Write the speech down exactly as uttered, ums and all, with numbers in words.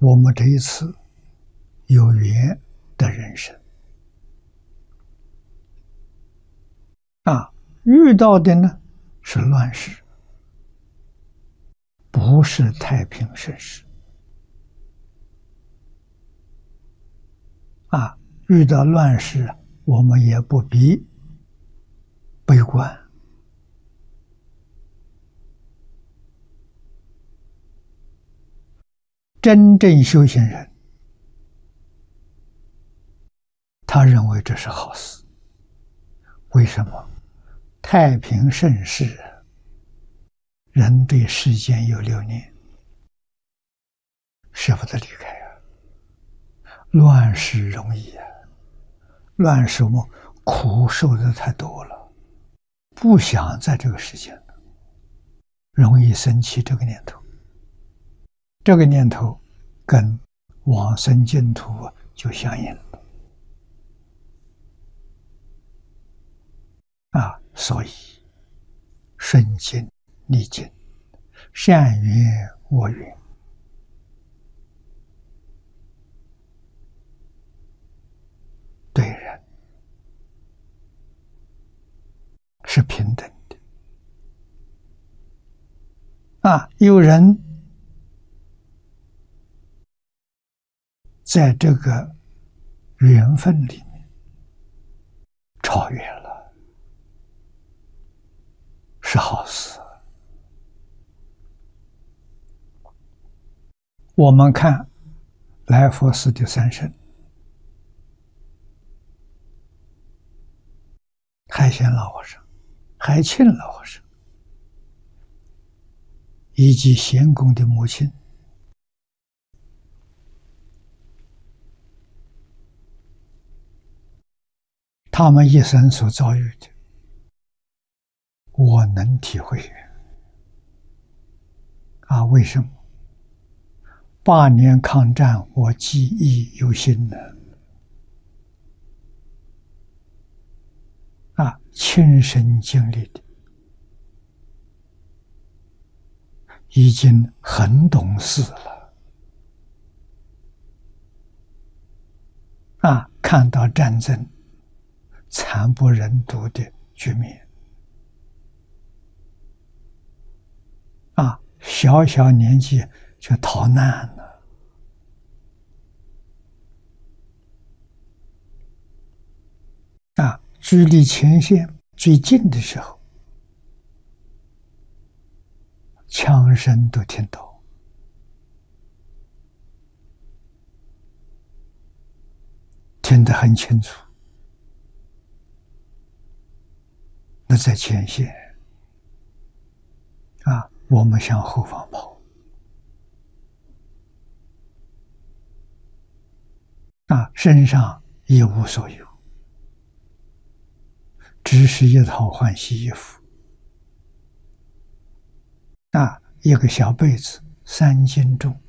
我们这一次有缘的人生啊，遇到的呢是乱世，不是太平盛世啊。遇到乱世，我们也不必悲观。真正修行人，他认为这是好事。为什么？太平盛世，人对世间有留念，舍不得离开啊。乱世容易啊，乱世我们苦受的太多了，不想在这个世间了，容易生起这个念头。这个念头跟往生净土就相应了啊！所以顺境逆境，善缘恶缘，对人是平等的啊！有人在这个缘分里面超越了，是好事。我们看来佛寺的三圣，海贤老和尚、海庆老和尚，以及贤公的母亲，他们一生所遭遇的，我能体会啊！为什么？八年抗战，我记忆犹新呢。啊，亲身经历的，已经很懂事了。啊，看到战争惨不忍睹的局面，啊，小小年纪就逃难了。啊，距离前线最近的时候，枪声都听到，听得很清楚。那在前线啊，我们向后方跑啊，身上一无所有，只是一套换洗衣服啊，一个小被子三斤重，